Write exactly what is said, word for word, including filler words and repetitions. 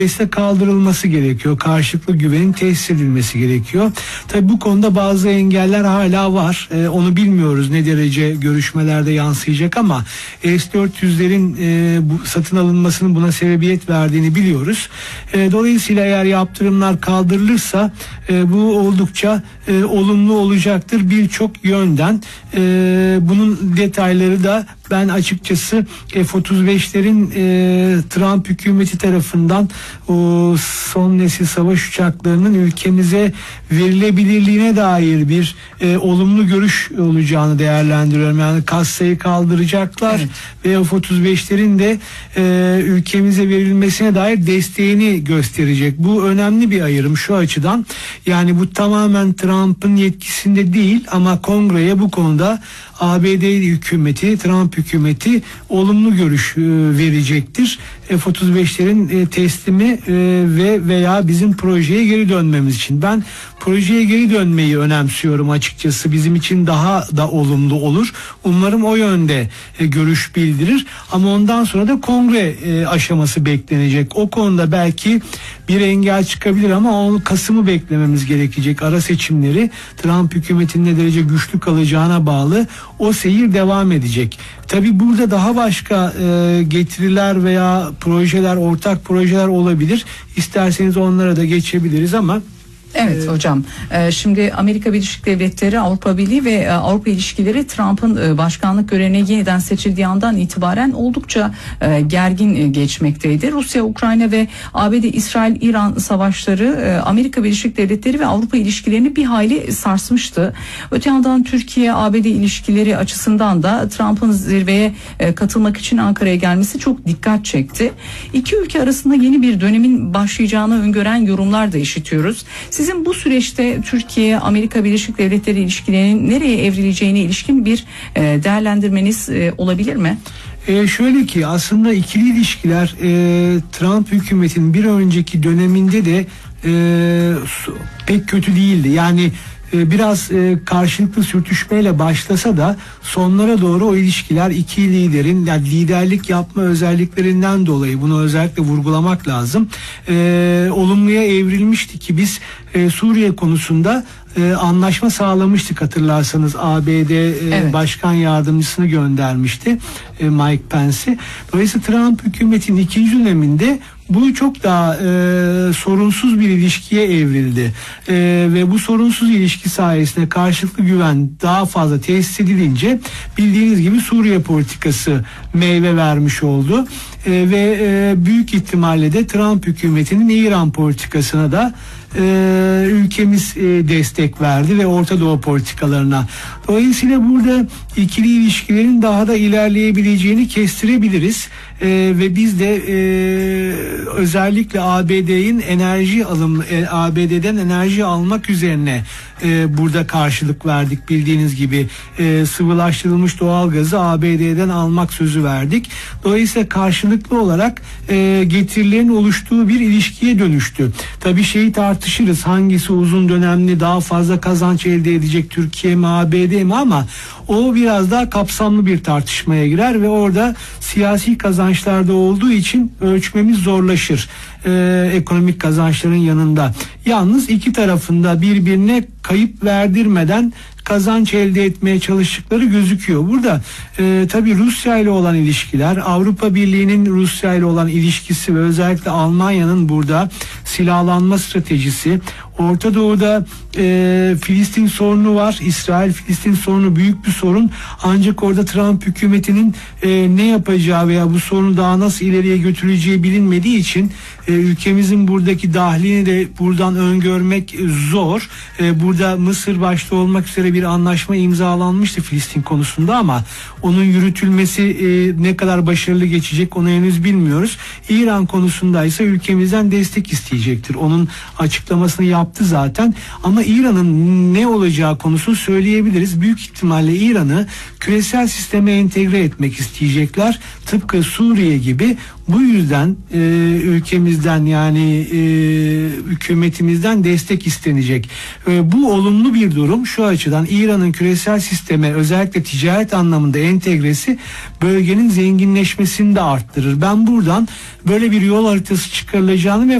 kaldırılması gerekiyor. Karşılıklı güvenin tesis edilmesi gerekiyor. Tabii bu konuda bazı engeller hala var. Ee, onu bilmiyoruz ne derece görüşmelerde yansıyacak ama S dört yüzlerin e, bu satın alınmasının buna sebebiyet verdiğini biliyoruz. E, dolayısıyla eğer yaptırımlar kaldırılırsa e, bu oldukça e, olumlu olacaktır birçok yönden. E, bunun detayları da ben açıkçası F otuz beşlerin e, Trump hükümeti tarafından o son nesil savaş uçaklarının ülkemize verilebilirliğine dair bir e, olumlu görüş olacağını değerlendiriyorum. Yani kassayı kaldıracaklar, evet, ve F otuz beşlerin de e, ülkemize verilmesine dair desteğini gösterecek. Bu önemli bir ayrım şu açıdan. Yani bu tamamen Trump'ın yetkisinde değil ama Kongreye bu konuda A B D hükümeti, Trump hükümeti olumlu görüş e, verecektir. F otuz beşlerin e, teslimi e, ve veya bizim projeye geri dönmemiz için. Ben projeye geri dönmeyi önemsiyorum açıkçası. Bizim için daha da olumlu olur. Umarım o yönde e, görüş bildirir. Ama ondan sonra da kongre e, aşaması beklenecek. O konuda belki bir engel çıkabilir ama onu Kasım'ı beklememiz gerekecek. Ara seçimleri Trump hükümetinin ne derece güçlü kalacağına bağlı. O seyir devam edecek. Tabii burada daha başka e, getiriler veya projeler, ortak projeler olabilir. İsterseniz onlara da geçebiliriz ama Evet hocam. Şimdi Amerika Birleşik Devletleri, Avrupa Birliği ve Avrupa ilişkileri Trump'ın başkanlık görevine yeniden seçildiği andan itibaren oldukça gergin geçmekteydi. Rusya, Ukrayna ve A B D, İsrail, İran savaşları Amerika Birleşik Devletleri ve Avrupa ilişkilerini bir hayli sarsmıştı. Öte yandan Türkiye A B D ilişkileri açısından da Trump'ın zirveye katılmak için Ankara'ya gelmesi çok dikkat çekti. İki ülke arasında yeni bir dönemin başlayacağını öngören yorumlar da işitiyoruz. Sizin bu süreçte Türkiye-Amerika Birleşik Devletleri ilişkilerinin nereye evrileceğine ilişkin bir e, değerlendirmeniz e, olabilir mi? E şöyle ki aslında ikili ilişkiler e, Trump hükümetinin bir önceki döneminde de e, pek kötü değildi. Yani biraz karşılıklı sürtüşmeyle başlasa da sonlara doğru o ilişkiler iki liderin yani liderlik yapma özelliklerinden dolayı bunu özellikle vurgulamak lazım. E, olumluya evrilmişti ki biz e, Suriye konusunda e, anlaşma sağlamıştık hatırlarsanız. A B D e, evet. Başkan Yardımcısını göndermişti e, Mike Pence'i. Dolayısıyla Trump hükümetinin ikinci döneminde bu çok daha e, sorunsuz bir ilişkiye evrildi. E, ve bu sorunsuz ilişki sayesinde karşılıklı güven daha fazla tesis edilince bildiğiniz gibi Suriye politikası meyve vermiş oldu. E, ve e, büyük ihtimalle de Trump hükümetinin İran politikasına da e, ülkemiz e, destek verdi ve Orta Doğu politikalarına. Dolayısıyla burada ikili ilişkilerin daha da ilerleyebileceğini kestirebiliriz. E, ve biz de e, özellikle A B D'nin enerji alım, e, A B D'den enerji almak üzerine e, burada karşılık verdik. Bildiğiniz gibi e, sıvılaştırılmış doğalgazı A B D'den almak sözü verdik. Dolayısıyla karşılıklı olarak e, getirilerin oluştuğu bir ilişkiye dönüştü. Tabii şeyi tartışırız, hangisi uzun dönemli daha fazla kazanç elde edecek, Türkiye mi A B D mi, ama o biraz daha kapsamlı bir tartışmaya girer ve orada siyasi kazançlarda olduğu için ölçmemiz zorlaşır. Ee, ekonomik kazançların yanında. Yalnız iki tarafında birbirine kayıp verdirmeden kazanç elde etmeye çalıştıkları gözüküyor. Burada e, tabii Rusya ile olan ilişkiler, Avrupa Birliği'nin Rusya ile olan ilişkisi ve özellikle Almanya'nın burada silahlanma stratejisi, Orta Doğu'da e, Filistin sorunu var. İsrail-Filistin sorunu büyük bir sorun. Ancak orada Trump hükümetinin e, ne yapacağı veya bu sorunu daha nasıl ileriye götüreceği bilinmediği için e, ülkemizin buradaki dahlini de buradan öngörmek zor. E, burada Mısır başta olmak üzere bir anlaşma imzalanmıştı Filistin konusunda ama onun yürütülmesi e, ne kadar başarılı geçecek onu henüz bilmiyoruz. İran konusunda ise ülkemizden destek isteyecektir. Onun açıklamasını yap yaptı zaten. Ama İran'ın ne olacağı konusunu söyleyebiliriz. Büyük ihtimalle İran'ı küresel sisteme entegre etmek isteyecekler. Tıpkı Suriye gibi. Bu yüzden e, ülkemizden yani e, hükümetimizden destek istenecek. E, bu olumlu bir durum. Şu açıdan İran'ın küresel sisteme özellikle ticaret anlamında entegresi bölgenin zenginleşmesini de arttırır. Ben buradan böyle bir yol haritası çıkarılacağını ve